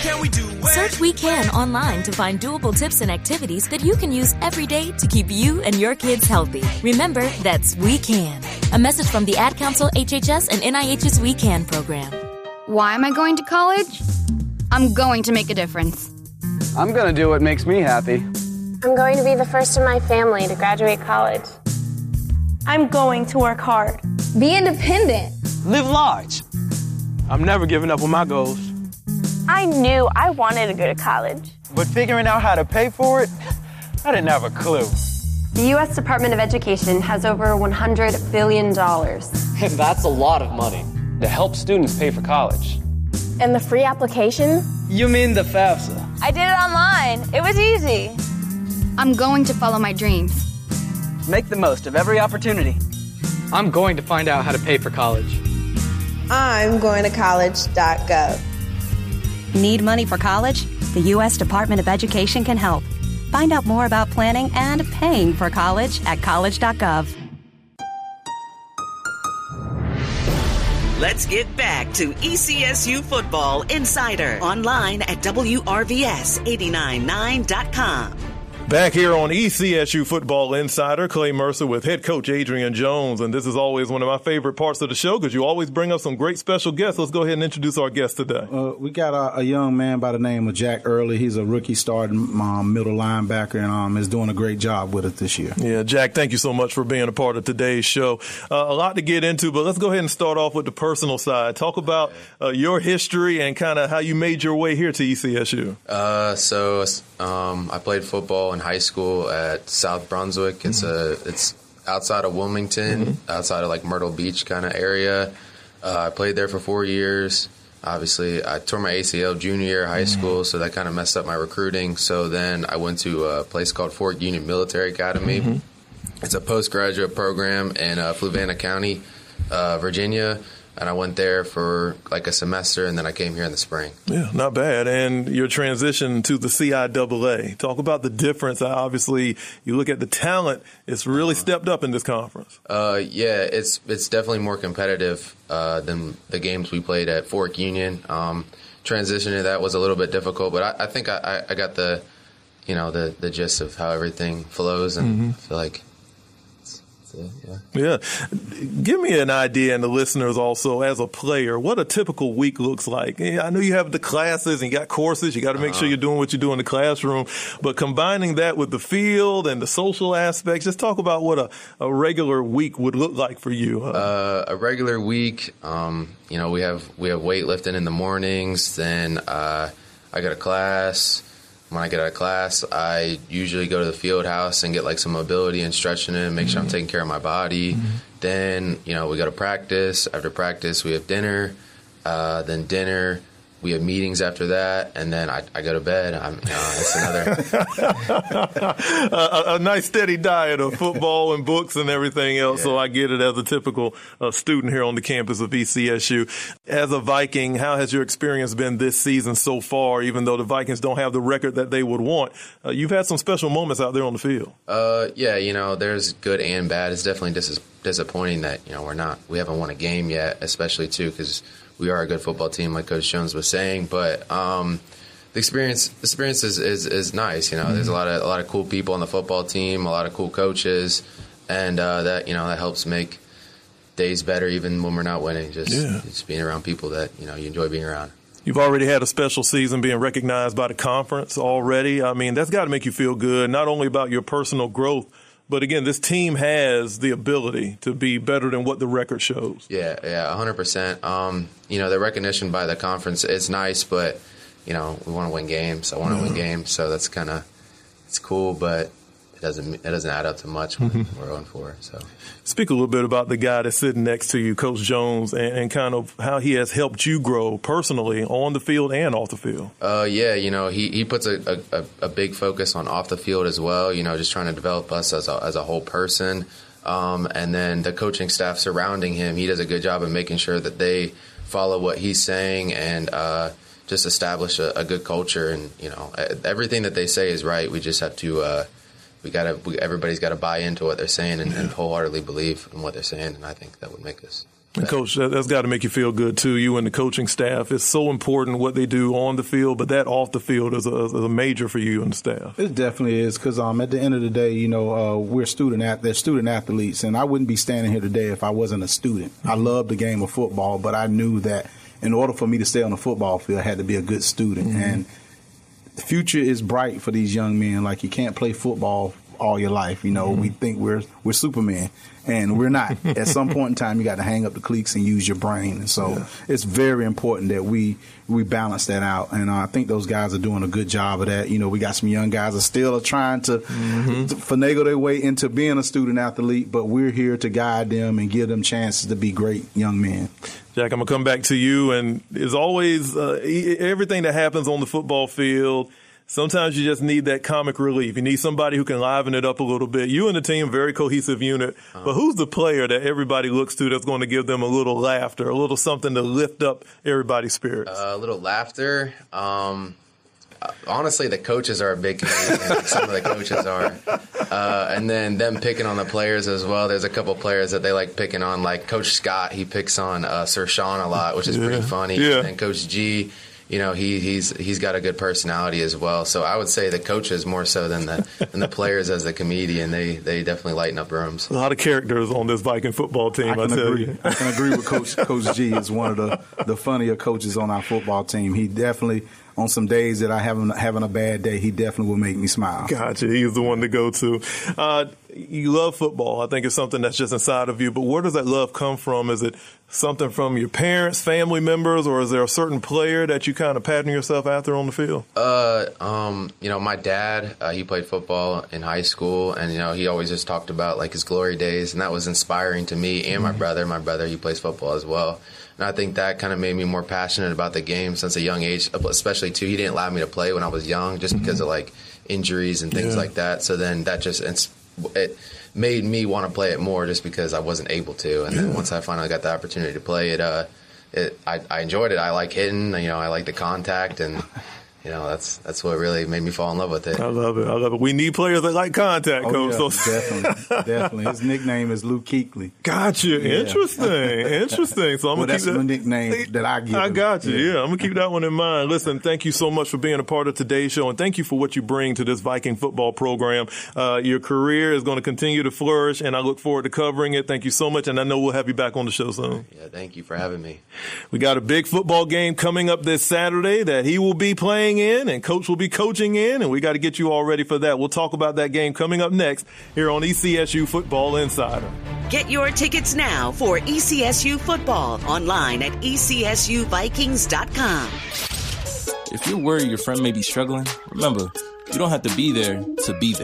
can we do it? Search We Can online to find doable tips and activities that you can use every day to keep you and your kids healthy. Remember, that's We Can. A message from the Ad Council, HHS, and NIH's We Can program. Why am I going to college? I'm going to make a difference. I'm going to do what makes me happy. I'm going to be the first in my family to graduate college. I'm going to work hard. Be independent. Live large. I'm never giving up on my goals. I knew I wanted to go to college. But figuring out how to pay for it, I didn't have a clue. The U.S. Department of Education has over $100 billion. And that's a lot of money To help students pay for college. And the free application? You mean the FAFSA? I did it online. It was easy. I'm going to follow my dreams. Make the most of every opportunity. I'm going to find out how to pay for college. I'm going to college.gov. Need money for college? The U.S. Department of Education can help. Find out more about planning and paying for college at college.gov. Let's get back to ECSU Football Insider online at WRVS899.com. Back here on ECSU Football Insider, Clay Mercer with head coach Adrian Jones. And this is always one of my favorite parts of the show because you always bring up some great special guests. Let's go ahead and introduce our guest today. We got a young man by the name of Jack Early. He's a rookie starting middle linebacker and is doing a great job with it this year. Yeah, Jack, thank you so much for being a part of today's show. A lot to get into, but let's go ahead and start off with the personal side. Talk about your history and kind of how you made your way here to ECSU. I played football in high school at South Brunswick. It's outside of Wilmington, outside of like Myrtle Beach kind of area. I played there for 4 years. Obviously, I tore my ACL junior year of high school, so that kind of messed up my recruiting. So then I went to a place called Fort Union Military Academy. It's a postgraduate program in Fluvanna County, Virginia. And I went there for like a semester, and then I came here in the spring. Yeah, not bad. And your transition to the CIAA. Talk about the difference. Obviously, you look at the talent, it's really stepped up in this conference. Yeah, it's definitely more competitive than the games we played at Fort Union. Transitioning to that was a little bit difficult, but I think I got the gist of how everything flows, and I feel like Yeah. Give me an idea, and the listeners also, as a player, what a typical week looks like. I know you have the classes and you got courses. You got to make sure you're doing what you do in the classroom. But combining that with the field and the social aspects, just talk about what a regular week would look like for you. A regular week, we have weightlifting in the mornings. Then I go to class. When I get out of class, I usually go to the field house and get like some mobility and stretching in, make sure I'm taking care of my body. Then, we go to practice. After practice, we have dinner. Then dinner, we have meetings after that, and then I go to bed. It's another a nice steady diet of football and books and everything else. Yeah. So I get it as a typical student here on the campus of ECSU. As a Viking, how has your experience been this season so far? Even though the Vikings don't have the record that they would want, you've had some special moments out there on the field. There's good and bad. It's definitely disappointing that we haven't won a game yet, especially too because we are a good football team, like Coach Jones was saying. But the experience is nice. There's a lot of cool people on the football team, a lot of cool coaches, and that helps make days better even when we're not winning. Just being around people that you enjoy being around. You've already had a special season being recognized by the conference already. I mean, that's got to make you feel good, not only about your personal growth, but again, this team has the ability to be better than what the record shows. Yeah, 100%. The recognition by the conference is nice, but, we want to win games. I want to win games, so that's it's cool, but it doesn't add up to much when we're 0-4. So, speak a little bit about the guy that's sitting next to you, Coach Jones, and kind of how he has helped you grow personally on the field and off the field. He puts a big focus on off the field as well. Just trying to develop us as a whole person, and then the coaching staff surrounding him. He does a good job of making sure that they follow what he's saying and just establish a good culture. And everything that they say is right. We just have to. Everybody's got to buy into what they're saying and wholeheartedly believe in what they're saying, and I think that would make us And Coach, that's got to make you feel good too. You and the coaching staff. It's so important what they do on the field, but that off the field is a major for you and the staff. It definitely is, because at the end of the day, we're student athletes, and I wouldn't be standing here today if I wasn't a student. I love the game of football, but I knew that in order for me to stay on the football field, I had to be a good student. Mm-hmm. And the future is bright for these young men. Like, you can't play football all your life. Mm-hmm. We think we're Superman, and we're not. At some point in time, you got to hang up the cleats and use your brain. And so it's very important that we balance that out. And I think those guys are doing a good job of that. We got some young guys that still are trying to finagle their way into being a student athlete, but we're here to guide them and give them chances to be great young men. Jack, I'm going to come back to you. And as always, everything that happens on the football field, sometimes you just need that comic relief. You need somebody who can liven it up a little bit. You and the team, very cohesive unit. But who's the player that everybody looks to that's going to give them a little laughter, a little something to lift up everybody's spirits? A little laughter. Honestly, the coaches are a big comedian. Some of the coaches are. And then them picking on the players as well. There's a couple players that they like picking on, like Coach Scott. He picks on Sir Sean a lot, which is pretty funny. Yeah. And then Coach G, he's got a good personality as well. So I would say the coaches more so than the players as the comedian. They definitely lighten up rooms. A lot of characters on this Viking football team. I can agree with Coach G. Is one of the funnier coaches on our football team. He definitely, on some days that I having a bad day, he definitely will make me smile. Gotcha. He's the one to go to. You love football. I think it's something that's just inside of you. But where does that love come from? Is it something from your parents, family members, or is there a certain player that you kind of pattern yourself after on the field? My dad, he played football in high school, and, he always just talked about, like, his glory days, and that was inspiring to me and my brother. My brother, he plays football as well. And I think that kind of made me more passionate about the game since a young age, especially, too. He didn't allow me to play when I was young just because of, like, injuries and things like that. So then that just it made me want to play it more just because I wasn't able to. And then once I finally got the opportunity to play it, I enjoyed it. I like hitting. I like the contact, and that's what really made me fall in love with it. I love it. We need players that like contact, Coach. Yeah, definitely. His nickname is Luke Kuechly. Gotcha. Yeah. Interesting. So I'm gonna keep that's my nickname that I give. I got you. Yeah, I'm gonna keep that one in mind. Listen, thank you so much for being a part of today's show, and thank you for what you bring to this Viking football program. Your career is going to continue to flourish, and I look forward to covering it. Thank you so much, and I know we'll have you back on the show soon. Yeah, thank you for having me. We got a big football game coming up this Saturday that he will be playing in and Coach will be coaching in, and we got to get you all ready for that. We'll talk about that game coming up next here on ECSU Football Insider. Get your tickets now for ECSU football online at ECSUVikings.com. If you're worried your friend may be struggling, remember, you don't have to be there to be there.